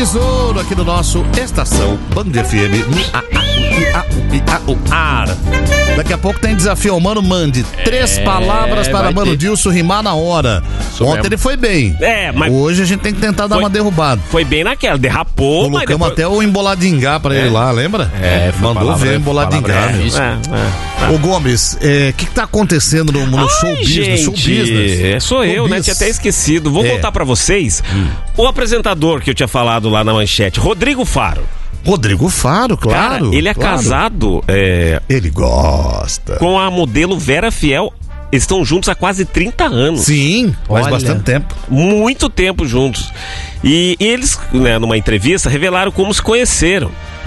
Besouro aqui no nosso Estação Band FM no ar. Daqui a pouco tem desafio ao Mano Mande. 3 palavras para Mano Dilson rimar na hora. Ontem ele foi bem. Mas hoje a gente tem que tentar dar uma derrubada. Foi bem naquela, derrapou. Colocamos depois... até o emboladingá pra ele lá, lembra? Mandou ver o emboladingá. Ô Gomes, o que tá acontecendo no show business? Show business? Sou eu, né? Tinha até esquecido. Vou contar pra vocês. O apresentador que eu tinha falado lá na manchete, Rodrigo Faro. Rodrigo Faro, claro. Cara, ele é casado. Ele gosta. Com a modelo Vera Fiel. Eles estão juntos há quase 30 anos. Sim, faz bastante tempo. Muito tempo juntos. E eles, né, numa entrevista, revelaram como se conheceram.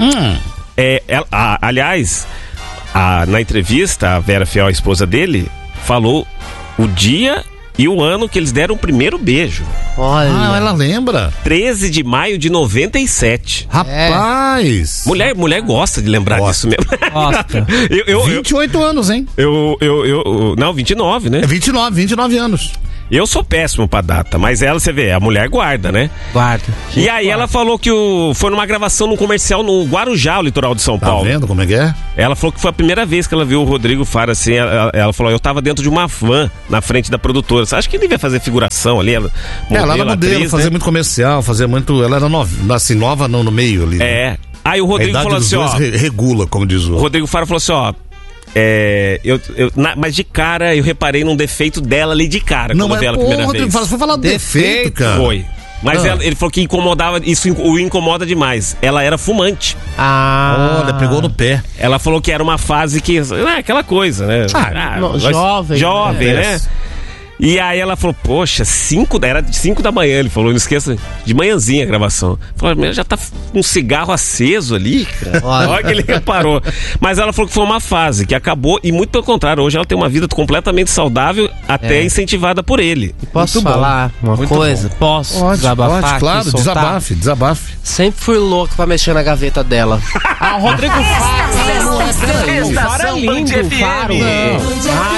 Aliás, na entrevista, a Vera Fiel, a esposa dele, falou o dia e o ano que eles deram o primeiro beijo. Olha. Ela lembra? 13 de maio de 97. Rapaz! Mulher gosta de lembrar disso mesmo. Gosta. 28 anos, hein? Não, 29, né? 29 anos. Eu sou péssimo pra data, mas ela, você vê, a mulher guarda, né? Guarda. E aí ela falou que foi numa gravação num comercial no Guarujá, o litoral de São Paulo. Tá vendo como é que é? Ela falou que foi a primeira vez que ela viu o Rodrigo Faro, assim, ela falou, eu tava dentro de uma van na frente da produtora. Você acha que ele devia fazer figuração ali? Ela era modelo, fazia muito comercial, fazia muito... Ela era nova no meio ali. Né? Aí o Rodrigo falou assim, regula, como diz o... O Rodrigo Faro falou assim, mas de cara eu reparei num defeito dela ali de cara quando eu vi ela a primeira vez. Você foi falar defeito, cara. Foi. Mas ele falou que incomodava, isso o incomoda demais. Ela era fumante. Olha, pegou no pé. Ela falou que era uma fase que... aquela coisa, né? Jovem, né? E aí ela falou, poxa, era 5 da manhã, ele falou, não esqueça, de manhãzinha a gravação. Falou, já tá um cigarro aceso ali, cara. Olha que ele reparou. Mas ela falou que foi uma fase que acabou e muito pelo contrário, hoje ela tem uma vida completamente saudável, até incentivada por ele. Posso falar uma coisa? Posso desabafar? Claro, desabafe. Sempre fui louco pra mexer na gaveta dela. O Rodrigo Faro. Estação Band FM.